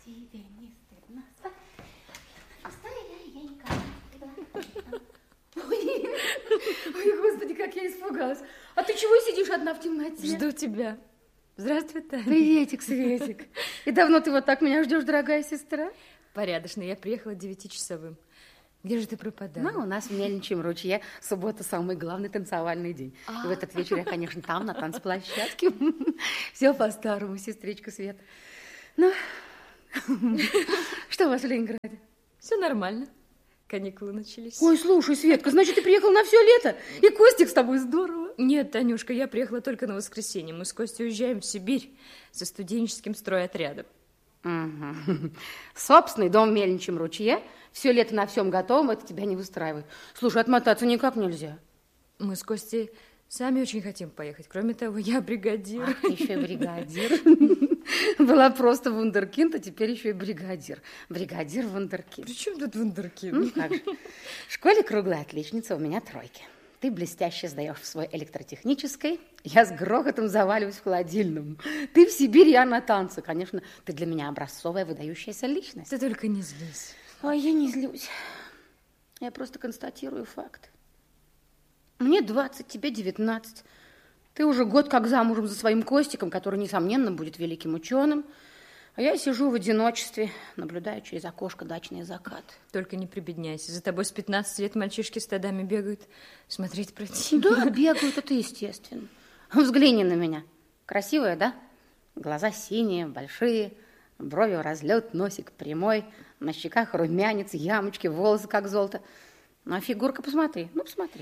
тебе не стыдно? Ой, Господи, как я испугалась. А ты чего сидишь одна в темноте? Жду тебя. Здравствуй, Таня. Приветик, Светик. И давно ты вот так меня ждешь, дорогая сестра? Порядочно. Я приехала 9-часовым. Где же ты пропадала? Ну, у нас в Мельничьем ручье суббота самый главный танцевальный день. И в этот вечер я, конечно, там, на танцплощадке. Все по-старому, сестричка Света. Ну, что у вас в Ленинграде? Все нормально. Каникулы начались. Ой, слушай, Светка, значит, ты приехала на все лето? И Костик с тобой здорово. Нет, Танюшка, я приехала только на воскресенье. Мы с Костей уезжаем в Сибирь со студенческим стройотрядом. Угу. Собственный дом в Мельничьем ручье. Все лето на всем готовом, это тебя не устраивает. Слушай, отмотаться никак нельзя. Мы с Костей сами очень хотим поехать. Кроме того, я бригадир. Ах, ты еще и бригадир. Была просто вундеркинд, а теперь еще и бригадир. Бригадир вундеркинд. При чем тут вундеркинд? Ну, как же. В школе круглая отличница, у меня тройки. Ты блестяще сдаешь в свой электротехнической, я с грохотом заваливаюсь в холодильном. Ты в Сибири, я на танцы. Конечно, ты для меня образцовая, выдающаяся личность. Ты только не злись. Ой, я не злюсь. Я просто констатирую факт. Мне 20, тебе 19. Ты уже год как замужем за своим Костиком, который, несомненно, будет великим ученым. А я сижу в одиночестве, наблюдаю через окошко дачный закат. Только не прибедняйся. За тобой с 15 лет мальчишки стадами бегают. Смотреть противно. Да, бегают, это естественно. Взгляни на меня. Красивая, да? Глаза синие, большие, брови в разлет, носик прямой, на щеках румянец, ямочки, волосы как золото. Ну, а фигурка, посмотри, ну, посмотри.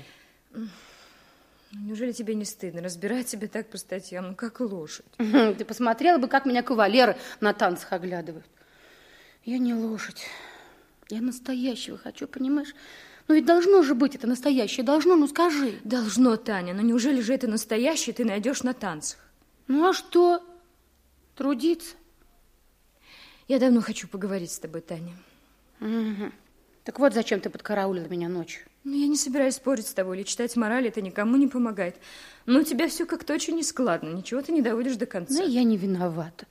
Неужели тебе не стыдно разбирать себя так по статьям, ну, как лошадь? Ты посмотрела бы, как меня кавалеры на танцах оглядывают. Я не лошадь. Я настоящего хочу, понимаешь? Ну, ведь должно же быть это настоящее. Должно, ну, скажи. Должно, Таня. Но неужели же это настоящее ты найдешь на танцах? Ну, а что? Трудиться? Я давно хочу поговорить с тобой, Таня. Угу. Так вот, зачем ты подкараулила меня ночью? Ну, я не собираюсь спорить с тобой или читать мораль, это никому не помогает. Но у тебя все как-то очень нескладно, ничего ты не доводишь до конца. Ну, я не виновата.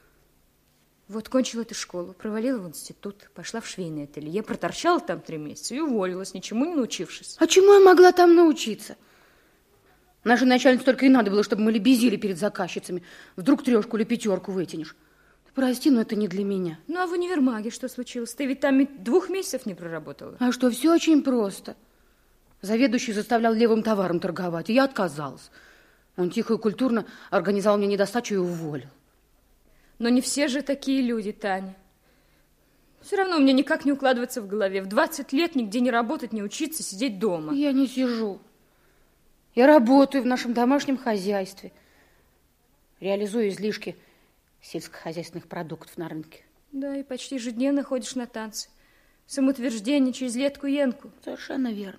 Вот кончила ты школу, провалила в институт, пошла в швейное ателье, проторчала там 3 месяца и уволилась, ничему не научившись. А чему я могла там научиться? Нашей начальнице только и надо было, чтобы мы лебезили перед заказчицами. Вдруг 3 или 5 вытянешь. Прости, но это не для меня. Ну, а в универмаге что случилось? Ты ведь там 2 месяцев не проработала. А что, все очень просто. Заведующий заставлял левым товаром торговать, и я отказалась. Он тихо и культурно организовал мне недостачу и уволил. Но не все же такие люди, Таня. Все равно мне никак не укладывается в голове. В 20 лет нигде не работать, не учиться, сидеть дома. Я не сижу. Я работаю в нашем домашнем хозяйстве. Реализую излишки сельскохозяйственных продуктов на рынке. Да, и почти ежедневно ходишь на танцы. Самоутверждение через Летку-Янку. Совершенно верно.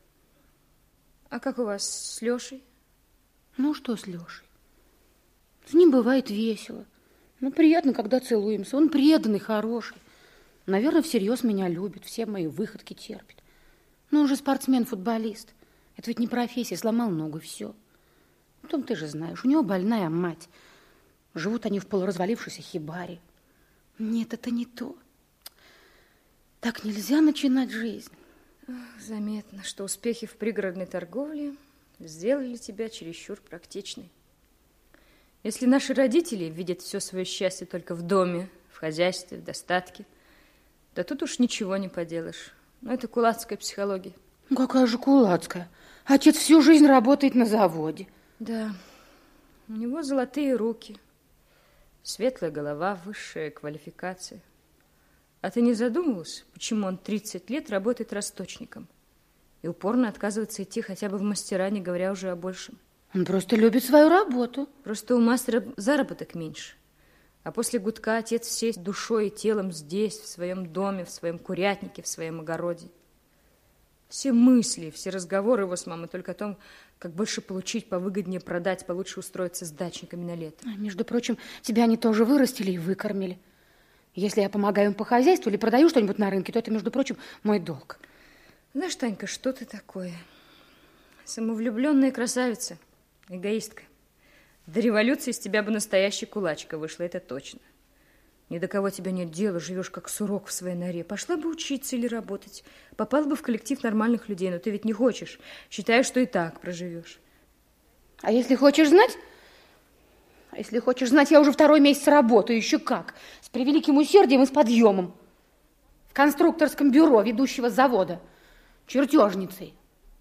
А как у вас с Лешей? Ну, что с Лешей? С ним бывает весело. Ну, приятно, когда целуемся. Он преданный, хороший. Наверное, всерьез меня любит, все мои выходки терпит. Но он же спортсмен-футболист. Это ведь не профессия, сломал ногу, и все. Потом ты же знаешь, у него больная мать. Живут они в полуразвалившейся хибаре. Нет, это не то. Так нельзя начинать жизнь. Заметно, что успехи в пригородной торговле сделали тебя чересчур практичной. Если наши родители видят все свое счастье только в доме, в хозяйстве, в достатке, то тут уж ничего не поделаешь. Но это кулацкая психология. Какая же кулацкая? Отец всю жизнь работает на заводе. Да, у него золотые руки, светлая голова, высшая квалификация. А ты не задумывалась, почему он 30 лет работает расточником и упорно отказывается идти хотя бы в мастера, не говоря уже о большем? Он просто любит свою работу. Просто у мастера заработок меньше. А после гудка отец всей душой и телом здесь, в своем доме, в своем курятнике, в своем огороде. Все мысли, все разговоры его с мамой только о том, как больше получить, повыгоднее продать, получше устроиться с дачниками на лето. Между прочим, тебя они тоже вырастили и выкормили. Если я помогаю им по хозяйству или продаю что-нибудь на рынке, то это, между прочим, мой долг. Знаешь, Танька, что ты такое? Самовлюбленная красавица, эгоистка. До революции из тебя бы настоящая кулачка вышла, это точно. Ни до кого тебя нет дела, живешь как сурок в своей норе. Пошла бы учиться или работать, попала бы в коллектив нормальных людей, но ты ведь не хочешь. Считаешь, что и так проживешь. А если хочешь знать? А если хочешь знать, я уже 2-й месяц работаю, еще как. С превеликим усердием и с подъемом. В конструкторском бюро ведущего завода. Чертежницей.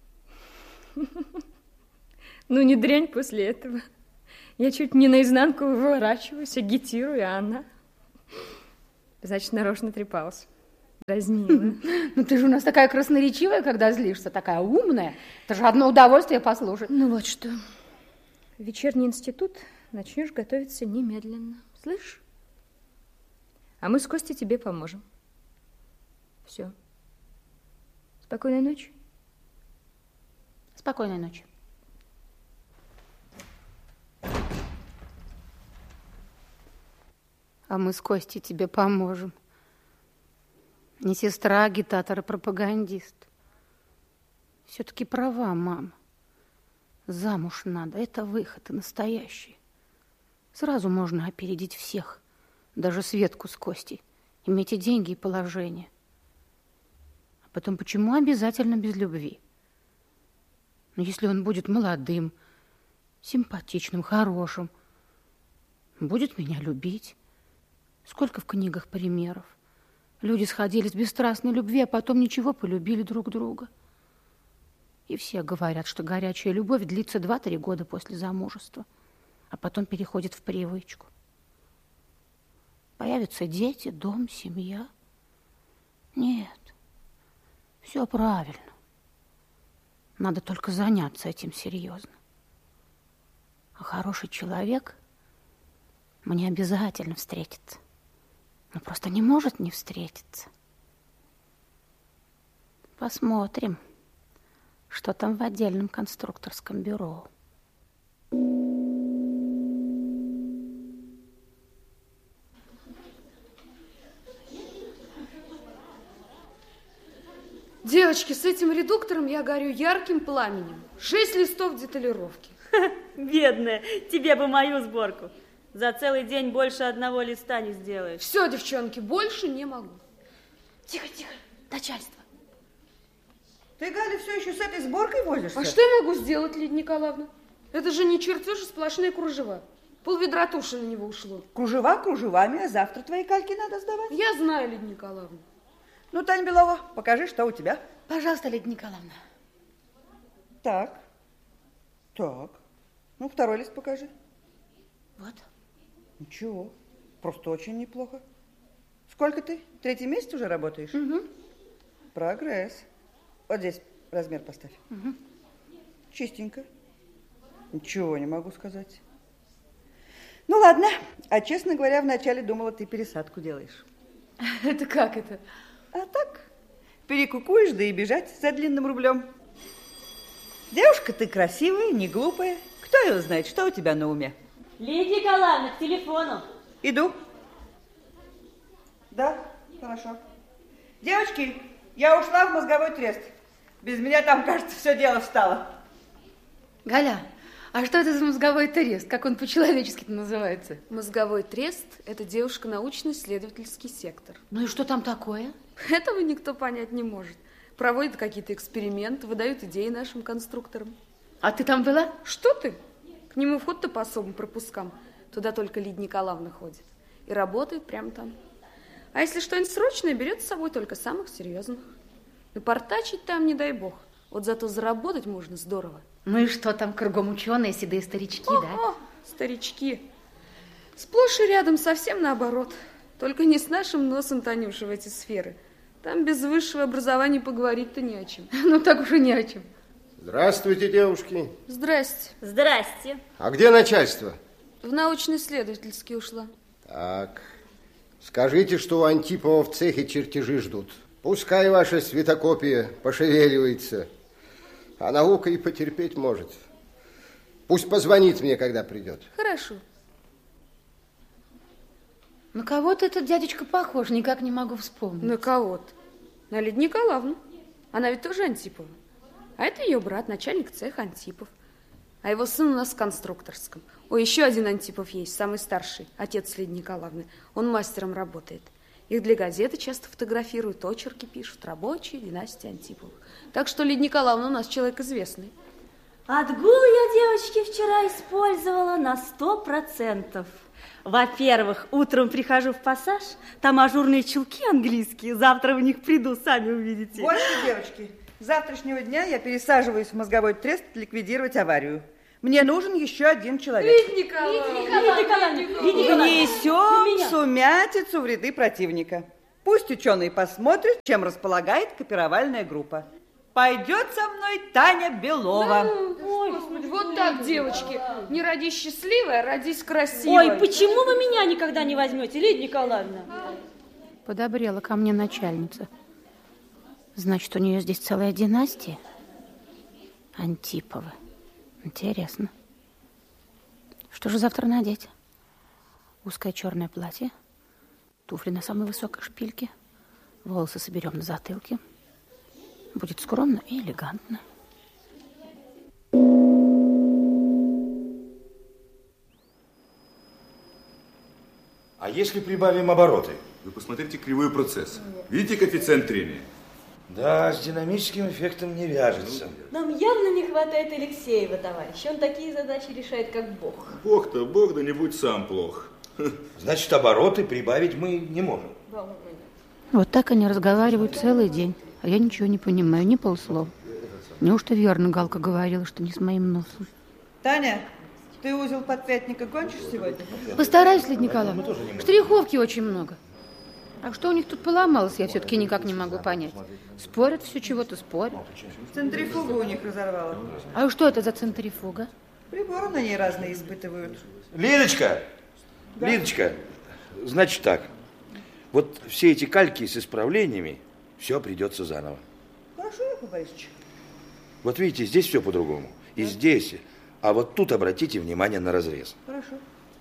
Ну, не дрянь после этого. Я чуть не наизнанку выворачиваюсь, агитирую, а она... Значит, нарочно трепалась. Дразнила. Ну, ты же у нас такая красноречивая, когда злишься, такая умная. Это же одно удовольствие послушать. Ну, вот что. В вечерний институт начнешь готовиться немедленно. Слышь? А мы с Костей тебе поможем. Все. Спокойной ночи. Спокойной ночи. А мы с Костей тебе поможем. Не сестра, агитатор и пропагандист. Все-таки права, мама. Замуж надо, это выход и настоящий. Сразу можно опередить всех, даже Светку с Костей. Иметь и деньги, и положение. А потом, почему обязательно без любви? Но если он будет молодым, симпатичным, хорошим, будет меня любить. Сколько в книгах примеров. Люди сходились без страстной любви, а потом ничего, полюбили друг друга. И все говорят, что горячая любовь длится 2-3 года после замужества, а потом переходит в привычку. Появятся дети, дом, семья. Нет, все правильно. Надо только заняться этим серьезно. А хороший человек мне обязательно встретится. Но просто не может не встретиться. Посмотрим, что там в отдельном конструкторском бюро. Девочки, с этим редуктором я горю ярким пламенем. 6 листов деталировки. Бедная, тебе бы мою сборку. За целый день больше 1 листа не сделаешь. Все, девчонки, больше не могу. Тихо, тихо, начальство. Ты, Галя, все еще с этой сборкой возишься? А что я могу сделать, Лидия Николаевна? Это же не чертеж, а сплошные кружева. Пол-ведра туши на него ушло. Кружева кружевами, а завтра твои кальки надо сдавать. Я знаю, Лидия Николаевна. Ну, Таня Белова, покажи, что у тебя. Пожалуйста, Лидия Николаевна. Так. Так. Ну, 2-й лист покажи. Вот. Ничего. Просто очень неплохо. Сколько ты? 3-й месяц уже работаешь? Угу. Прогресс. Вот здесь размер поставь. Угу. Чистенько. Ничего не могу сказать. Ну, ладно. А, честно говоря, вначале думала, ты пересадку делаешь. Это как это? А так, перекукуешь, да и бежать за длинным рублем. Девушка ты красивая, не глупая. Кто его знает, что у тебя на уме? Лидия Николаевна, к телефону. Иду. Да, хорошо. Девочки, я ушла в мозговой трест. Без меня там, кажется, все дело встало. Галя, а что это за мозговой трест? Как он по-человечески называется? Мозговой трест – это девушка-научно-исследовательский сектор. Ну и что там такое? Этого никто понять не может. Проводят какие-то эксперименты, выдают идеи нашим конструкторам. А ты там была? Что ты? К нему вход-то по особым пропускам. Туда только Лидия Николаевна ходит. И работает прямо там. А если что-нибудь срочное, берет с собой только самых серьезных. Напортачить там, не дай бог. Вот зато заработать можно здорово. Ну и что там, кругом ученые, седые старички, да? О, старички. Сплошь и рядом совсем наоборот. Только не с нашим носом, Танюша, в эти сферы. Там без высшего образования поговорить-то не о чем. Ну так уж и не о чем. Здравствуйте, девушки. Здрасте. Здрасте. А где начальство? В научно-исследовательский ушла. Так, скажите, что у Антипова в цехе чертежи ждут. Пускай ваша светокопия пошевеливается, а наука и потерпеть может. Пусть позвонит мне, когда придет. Хорошо. На кого-то этот дядечка похож, никак не могу вспомнить. На кого-то? На Лидию Николаевну. Она ведь тоже Антипова. А это ее брат, начальник цеха Антипов. А его сын у нас в конструкторском. Ой, еще один Антипов есть, самый старший, отец Лидии Николаевны. Он мастером работает. Их для газеты часто фотографируют, очерки пишут, рабочие династии Антиповых. Так что Лидия Николаевна у нас человек известный. Отгул я, девочки, вчера использовала на 100%. Во-первых, утром прихожу в пассаж, там ажурные чулки английские, завтра в них приду, сами увидите. Вот что, девочки, с завтрашнего дня я пересаживаюсь в мозговой трест ликвидировать аварию. Мне нужен еще один человек. Лидия Николаевна! Внесем сумятицу в ряды противника. Пусть ученые посмотрят, чем располагает копировальная группа. Пойдет со мной Таня Белова. Ой, Господи, вот так, девочки. Не родись счастливой, а родись красивой. Ой, почему вы меня никогда не возьмете, Лидия Николаевна? Подобрела ко мне начальница. Значит, у нее здесь целая династия? Антипова. Интересно. Что же завтра надеть? Узкое черное платье, туфли на самой высокой шпильке, волосы соберем на затылке. Будет скромно и элегантно. А если прибавим обороты? Вы посмотрите кривой процесс. Видите коэффициент трения? Да, с динамическим эффектом не вяжется. Нам явно не хватает Алексеева, товарищ. Он такие задачи решает, как Бог. Бог-то Бог, да не будь сам плох. Значит, обороты прибавить мы не можем. Вот так они разговаривают целый день. А я ничего не понимаю, ни полслова. Неужто верно Галка говорила, что не с моим носом? Таня, ты узел подпятника кончишь сегодня? Постараюсь, Лидия Николаевна. Штриховки очень много. А что у них тут поломалось, я все-таки никак не могу понять. Спорят все, чего-то спорят. Центрифугу у них разорвала. А что это за центрифуга? Приборы на ней разные испытывают. Лидочка! Да? Лидочка, значит так. Вот все эти кальки с исправлениями, все придется заново. Хорошо, Яков Борисович. Вот видите, здесь все по-другому. И здесь. А вот тут обратите внимание на разрез. Хорошо.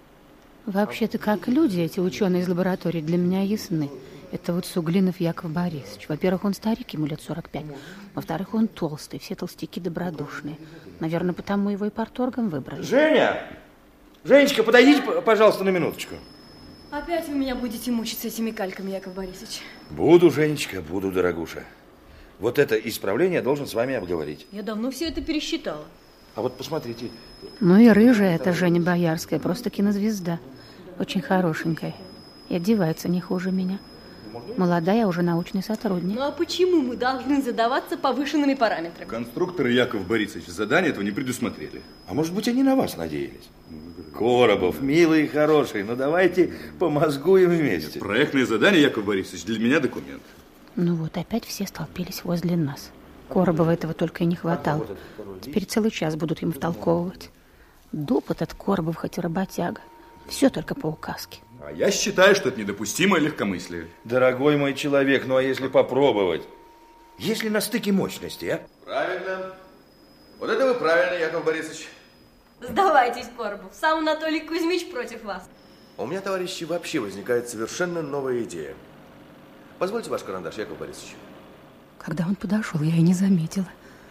Вообще-то, как люди, эти ученые из лаборатории, для меня ясны. Это вот Суглинов Яков Борисович. Во-первых, он старик, ему лет 45. Во-вторых, он толстый, все толстяки добродушные. Наверное, потому его и парторгом выбрали. Женя! Женечка, подойдите, пожалуйста, на минуточку. Опять вы меня будете мучить с этими кальками, Яков Борисович? Буду, Женечка, буду, дорогуша. Вот это исправление я должен с вами обговорить. Я давно все это пересчитала. А вот посмотрите. Ну и рыжая эта Женя Боярская, просто кинозвезда. Очень хорошенькая. И одевается не хуже меня. Молодая, уже научный сотрудник. Ну а почему мы должны задаваться повышенными параметрами? Конструкторы Яков Борисович задание этого не предусмотрели. А может быть, они на вас надеялись? Коробов, милый и хороший, ну давайте помозгуем вместе. Проектное задание, Яков Борисович, для меня документ. Ну вот, опять все столпились возле нас. Коробова этого только и не хватало. Теперь целый час будут ему втолковывать. Дуб этот Коробов, хоть и работяга. Все только по указке. А я считаю, что это недопустимое легкомыслие. Дорогой мой человек, ну а если попробовать? Если на стыке мощности, а? Правильно. Вот это вы правильно, Яков Борисович. Сдавайтесь, Коробов. Сам Анатолий Кузьмич против вас. У меня, товарищи, вообще возникает совершенно новая идея. Позвольте ваш карандаш, Яков Борисович. Когда он подошел, я и не заметила.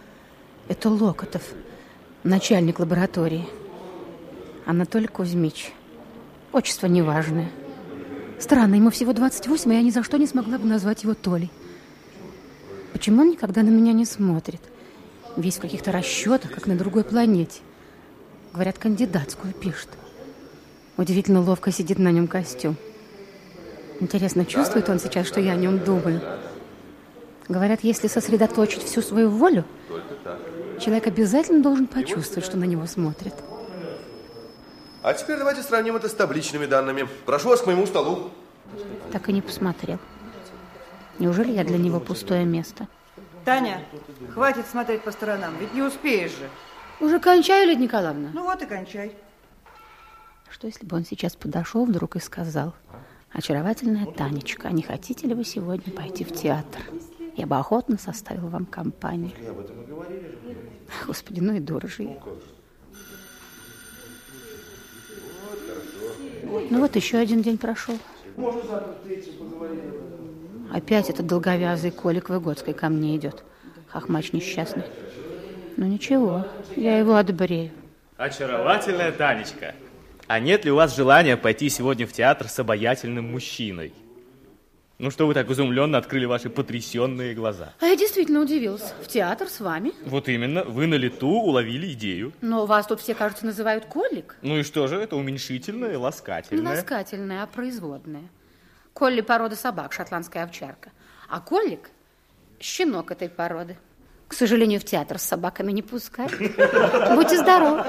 Это Локотов, начальник лаборатории. Анатолий Кузьмич. Отчество неважное. Странно, ему всего 28, и я ни за что не смогла бы назвать его Толей. Почему он никогда на меня не смотрит? Весь в каких-то расчетах, как на другой планете. Говорят, кандидатскую пишет. Удивительно ловко сидит на нем костюм. Интересно, чувствует он сейчас, что я о нем думаю? Говорят, если сосредоточить всю свою волю, человек обязательно должен почувствовать, что на него смотрят. А теперь давайте сравним это с табличными данными. Прошу вас к моему столу. Так и не посмотрел. Неужели я для него пустое место? Таня, хватит смотреть по сторонам, ведь не успеешь же. Уже кончаю, Лидия Николаевна? Ну вот и кончай. Что, если бы он сейчас подошел вдруг и сказал: очаровательная Танечка, не хотите ли вы сегодня пойти в театр? Я бы охотно составила вам компанию. Господи, ну и дура же я. Ну вот еще один день прошел. Опять этот долговязый Колик Выгодский ко мне идет. Хохмач несчастный. Ну ничего, я его отбрею. Очаровательная Танечка, а нет ли у вас желания пойти сегодня в театр с обаятельным мужчиной? Ну что вы так изумленно открыли ваши потрясенные глаза? А я действительно удивилась. В театр с вами? Вот именно, вы на лету уловили идею. Но вас тут все, кажется, называют Коллик. Ну и что же, это уменьшительное и ласкательное? Не ласкательное, а производное. Колли порода собак, шотландская овчарка. А Коллик – щенок этой породы. К сожалению, в театр с собаками не пускают. Будьте здоровы.